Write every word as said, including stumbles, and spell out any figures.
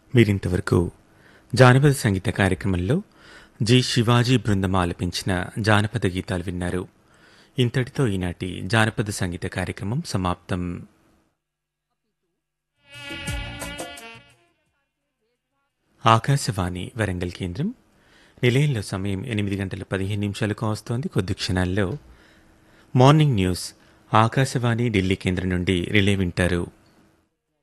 మీరింతవరకు జానపద సంగీత కార్యక్రమంలో జి శివాజీ బృందం ఆలపించిన జానపద గీతాలు విన్నారు. ఇంతటితో ఈనాటి జానపద సంగీత కార్యక్రమం సమాప్తం. ఆకాశవాణి వరంగల్ కేంద్రం. నిలయంలో సమయం ఎనిమిది గంటల పదిహేను నిమిషాలకు వస్తోంది. కొద్ది క్షణాల్లో మార్నింగ్ న్యూస్ ఆకాశవాణి ఢిల్లీ కేంద్రం నుండి రిలే వింటారు.